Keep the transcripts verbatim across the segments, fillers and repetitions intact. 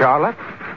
Charlotte?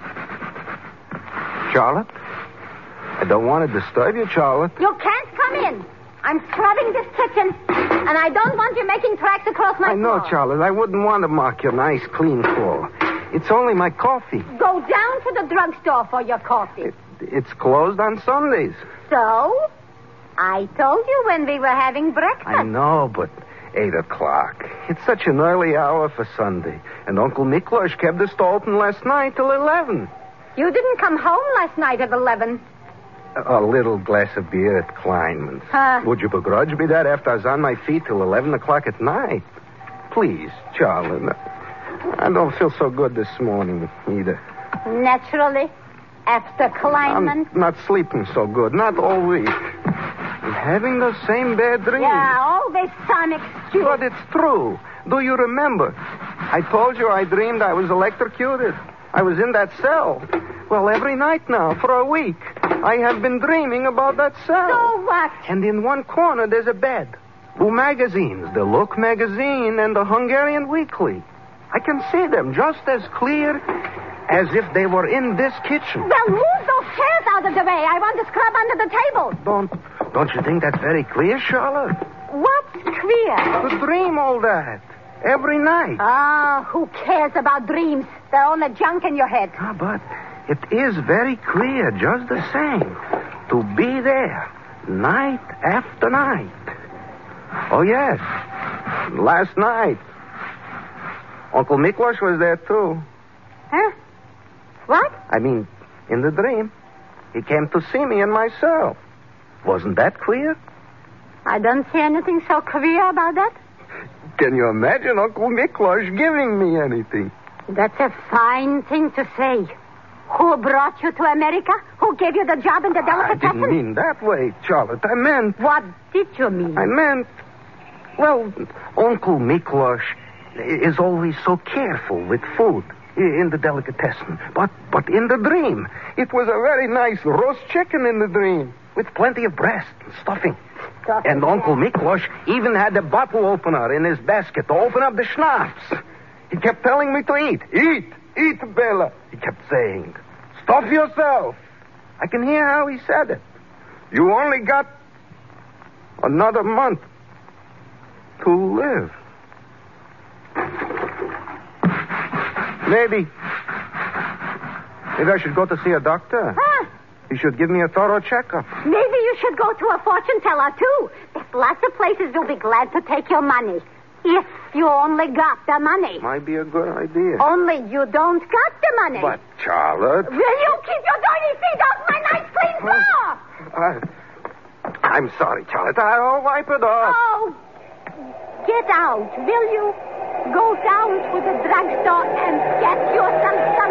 Charlotte? I don't want to disturb you, Charlotte. You can't come in. I'm scrubbing this kitchen, and I don't want you making tracks across my I know, floor. Charlotte. I wouldn't want to mark your nice, clean floor. It's only my coffee. Go down to the drugstore for your coffee. It, it's closed on Sundays. So? I told you when we were having breakfast. I know, but eight o'clock. It's such an early hour for Sunday. And Uncle Miklos kept the store open last night till eleven. You didn't come home last night at eleven. A, a little glass of beer at Kleinman's. Huh? Would you begrudge me that after I was on my feet till eleven o'clock at night? Please, Charlotte. I don't feel so good this morning either. Naturally. After Kleinman. I'm not sleeping so good. Not all week. I'm having the same bad dreams. Yeah, always some excuse. But it's true. Do you remember? I told you I dreamed I was electrocuted. I was in that cell. Well, every night now, for a week, I have been dreaming about that cell. So what? And in one corner, there's a bed. Two magazines, the Look magazine and the Hungarian Weekly. I can see them just as clear as if they were in this kitchen. Well, move those chairs out of the way. I want to scrub under the table. Don't, don't you think that's very clear, Charlotte? What's clear? To dream all that. Every night. Ah, who cares about dreams? They're only junk in your head. Ah, but it is very clear, just the same, to be there, night after night. Oh, yes. Last night, Uncle Miklos was there, too. Huh? What? I mean, in the dream. He came to see me and my cell. Wasn't that clear? I don't see anything so clear about that. Can you imagine Uncle Miklos giving me anything? That's a fine thing to say. Who brought you to America? Who gave you the job in the delicatessen? I didn't mean that way, Charlotte. I meant... What did you mean? I meant... Well, Uncle Miklos is always so careful with food in the delicatessen. But, but in the dream, it was a very nice roast chicken in the dream with plenty of breast and stuffing. Stuffing And Uncle Miklos even had a bottle opener in his basket to open up the schnapps. He kept telling me to eat. Eat, eat, Bella. He kept saying, stuff yourself. I can hear how he said it. You only got another month to live. Maybe. Maybe I should go to see a doctor. Huh? He should give me a thorough checkup. Maybe you should go to a fortune teller, too. There's lots of places who'll be glad to take your money. If you only got the money. Might be a good idea. Only you don't got the money. But, Charlotte... Will you keep your dirty feet off my nice clean floor? Uh, I'm sorry, Charlotte. I'll wipe it off. Oh, get out, will you? Go down to the drugstore and get you some